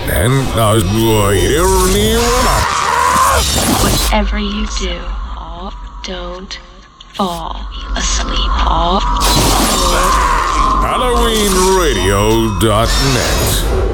En hier nieuwe Whatever you do, don't fall asleep. HalloweenRadio.net